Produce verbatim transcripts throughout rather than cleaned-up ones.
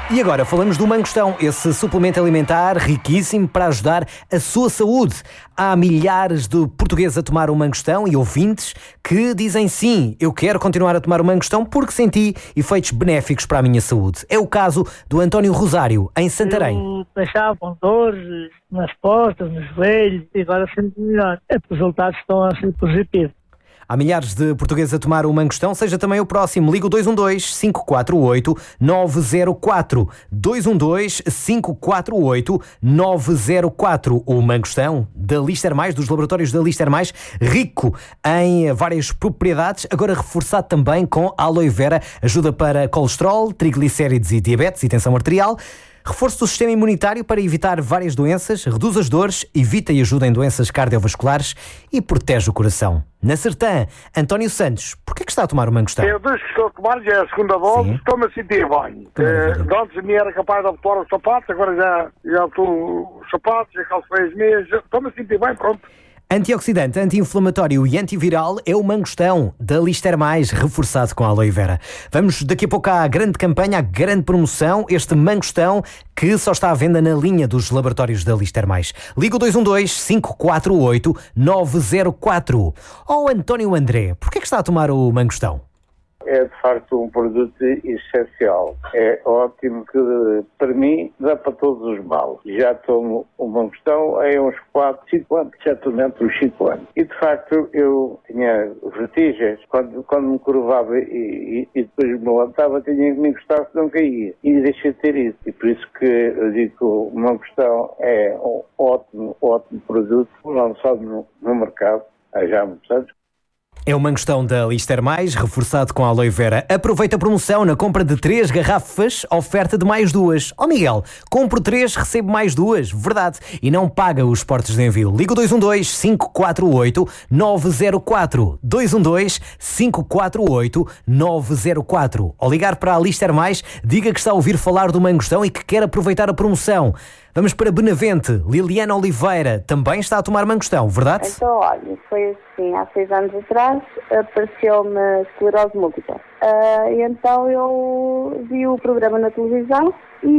E agora falamos do mangostão, esse suplemento alimentar riquíssimo para ajudar a sua saúde. Há milhares de portugueses a tomar o mangostão e ouvintes que dizem sim, eu quero continuar a tomar o mangostão porque senti efeitos benéficos para a minha saúde. É o caso do António Rosário, em Santarém. Eu deixava com dores nas costas, nos joelhos e agora sinto melhor. Os resultados estão a ser positivos. Há milhares de portugueses a tomar o mangostão, seja também o próximo. Liga o dois um dois, cinco quatro oito, nove zero quatro. dois um dois, cinco quatro oito, nove zero quatro. O mangostão da Lister Mais, dos laboratórios da Lister Mais, rico em várias propriedades, agora reforçado também com aloe vera, ajuda para colesterol, triglicéridos e diabetes e tensão arterial. Reforço do sistema imunitário para evitar várias doenças, reduz as dores, evita e ajuda em doenças cardiovasculares e protege o coração. Na Sertã, António Santos, porquê que está a tomar o mangostão? Eu desde que estou a tomar, já é a segunda volta, estou-me a sentir bem. Uh, antes me era capaz de botar os sapatos, agora já, já estou os sapatos, já calcei as meias, estou-me a sentir bem, pronto. Antioxidante, anti-inflamatório e antiviral é o mangostão da Lister Mais, reforçado com aloe vera. Vamos daqui a pouco à grande campanha, à grande promoção, este mangostão que só está à venda na linha dos laboratórios da Lister Mais. Liga o dois um dois, cinco quatro oito, nove zero quatro. Oh, António André, porquê que está a tomar o mangostão? É de facto um produto essencial. É ótimo que, para mim, dá para todos os males. Já tomo o mangostão há uns quatro, cinco anos, já estou dentro dos cinco anos. E, de facto, eu tinha vertigens. Quando, quando me curvava e, e, e depois me levantava, tinha que me encostar se não caía. E deixei de ter isso. E por isso que eu digo que o mangostão é um ótimo, ótimo produto lançado no, no mercado há já muitos anos. É o mangostão da Lister Mais, reforçado com aloe vera. Aproveita a promoção na compra de três garrafas, oferta de mais duas. Ó oh Miguel, compro três, recebo mais duas. Verdade. E não paga os portos de envio. Liga o dois um dois, cinco quatro oito, nove zero quatro. dois um dois, cinco quatro oito, nove zero quatro. Ao ligar para a Lister Mais, diga que está a ouvir falar do mangostão e que quer aproveitar a promoção. Vamos para Benavente. Liliana Oliveira também está a tomar mangostão, verdade? Então, olha, foi assim, há seis anos atrás, apareceu-me esclerose múltipla. Uh, e então eu vi o programa na televisão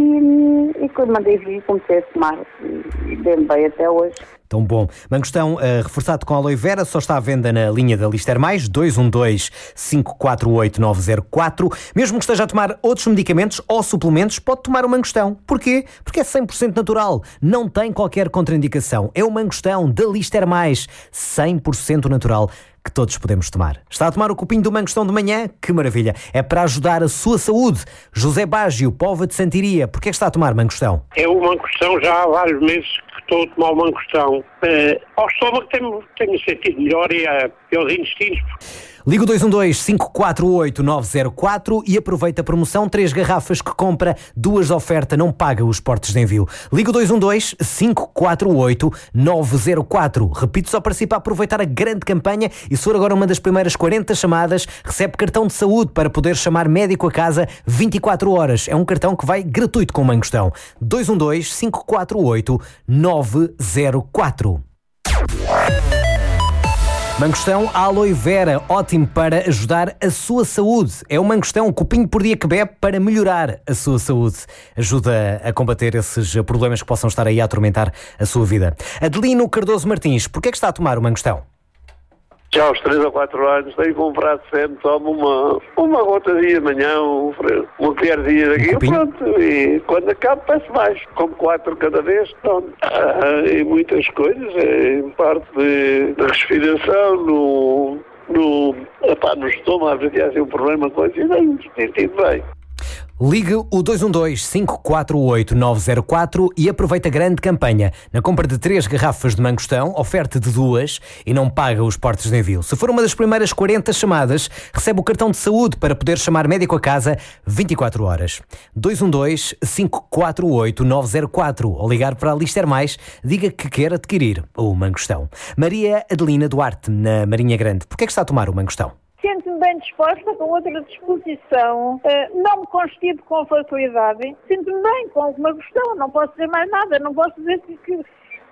e, e quando mandei vir, comecei a tomar. E dei-me bem até hoje. Tão bom. Mangostão uh, reforçado com aloe vera só está à venda na linha da Lister Mais, dois um dois, cinco quatro oito, nove zero quatro. Mesmo que esteja a tomar outros medicamentos ou suplementos, pode tomar o mangostão. Porquê? Porque é cem por cento natural. Não tem qualquer contraindicação. É o mangostão da Lister Mais, cem por cento natural, que todos podemos tomar. Está a tomar o copinho do mangostão de manhã? Que maravilha! É para ajudar a sua saúde. José Bágio, Póvoa de Santiria, porquê é que está a tomar mangostão? É o mangostão já há vários meses que estou a tomar o mangostão. Uh, ao estômago tenho, tenho sentido melhor e, uh, e aos intestinos. Liga o dois um dois, cinco quatro oito, nove zero quatro e aproveita a promoção. Três garrafas que compra, duas de oferta, não paga os portos de envio. Liga o dois um dois, cinco quatro oito, nove zero quatro. Repito só para si para aproveitar a grande campanha e se for agora uma das primeiras quarenta chamadas, recebe cartão de saúde para poder chamar médico a casa vinte e quatro horas. É um cartão que vai gratuito com o mangostão. dois um dois, cinco quatro oito, nove zero quatro. Mangostão aloe vera, ótimo para ajudar a sua saúde. É o mangostão, um copinho por dia que bebe para melhorar a sua saúde. Ajuda a combater esses problemas que possam estar aí a atormentar a sua vida. Adelino Cardoso Martins, porquê é que está a tomar o mangostão? Já aos três ou quatro anos tenho comprado sempre, tomo uma, uma gotadinha de manhã, um, uma colherzinha daqui, um pronto, e quando acabo peço mais, como quatro cada vez, pronto. Ah, e muitas coisas, em parte de, de respiração, no, no, epá, no estômago, às vezes há um problema com isso, e tenho sentido bem. Ligue o dois um dois, cinco quatro oito, nove zero quatro e aproveita a grande campanha. Na compra de três garrafas de mangostão, oferta de duas e não paga os portos de envio. Se for uma das primeiras quarenta chamadas, recebe o cartão de saúde para poder chamar médico a casa vinte e quatro horas. dois um dois, cinco quatro oito, nove zero quatro. Ao ligar para a Lister Mais, diga que quer adquirir o mangostão. Maria Adelina Duarte, na Marinha Grande. Porquê é que está a tomar o mangostão? Sinto-me bem disposta, com outra disposição, uh, não me constipo com facilidade, sinto-me bem com o mangostão, não posso dizer mais nada, não posso dizer que, que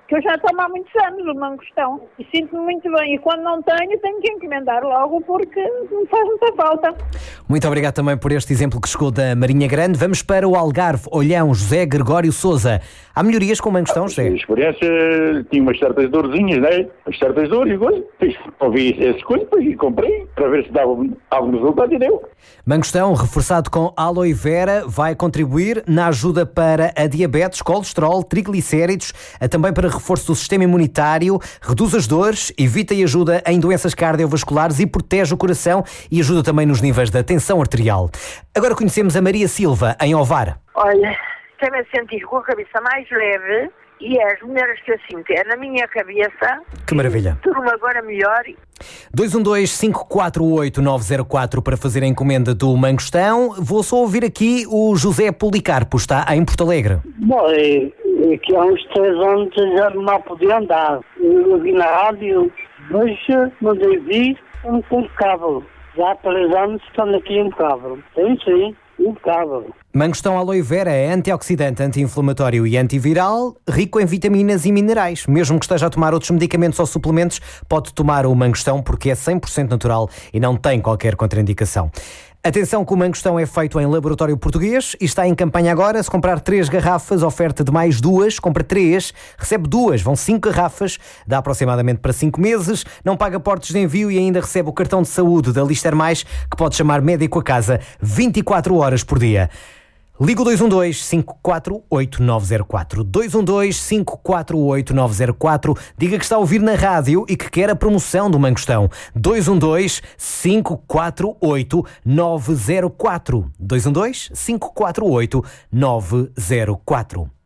que eu já tomo há muitos anos o mangostão e sinto-me muito bem. E quando não tenho, tenho que encomendar logo porque me faz muita falta. Muito obrigado também por este exemplo que chegou da Marinha Grande. Vamos para o Algarve, Olhão, José Gregório Sousa. Há melhorias com o mangostão, José? A experiência tinha umas certas dorzinhas, né? As certas dores e coisas. Ouvi essas coisas e comprei para ver se dava algum resultado e deu. Mangostão, reforçado com aloe vera, vai contribuir na ajuda para a diabetes, colesterol, triglicéridos, também para reforço do sistema imunitário, reduz as dores, evita e ajuda em doenças cardiovasculares e protege o coração e ajuda também nos níveis da tensão arterial. Agora conhecemos a Maria Silva, em Ovar. Olha, quero-me sentir com a cabeça mais leve e as mulheres que eu sinto é na minha cabeça. Que maravilha. Tudo agora melhor. dois um dois, cinco quatro oito, nove zero quatro para fazer a encomenda do mangostão. Vou só ouvir aqui o José Policarpo, está em Porto Alegre. Bom, é, é que há uns três anos já mal podia andar. Eu vi na rádio, mas mandei vir um impecável. Já há três anos estão aqui impecável. Sim, sim, impecável. Mangostão aloe vera é antioxidante, anti-inflamatório e antiviral, rico em vitaminas e minerais. Mesmo que esteja a tomar outros medicamentos ou suplementos, pode tomar o mangostão porque é cem por cento natural e não tem qualquer contraindicação. Atenção que o mangostão é feito em laboratório português e está em campanha agora. Se comprar três garrafas, oferta de mais duas, compra três, recebe duas, vão cinco garrafas, dá aproximadamente para cinco meses, não paga portos de envio e ainda recebe o cartão de saúde da Lister Mais, que pode chamar médico a casa vinte e quatro horas por dia. Liga o dois um dois, cinco quatro oito, nove zero quatro. dois um dois, cinco quatro oito, nove zero quatro. Diga que está a ouvir na rádio e que quer a promoção do mangostão. dois um dois, cinco quatro oito, nove zero quatro. dois um dois, cinco quatro oito, nove zero quatro.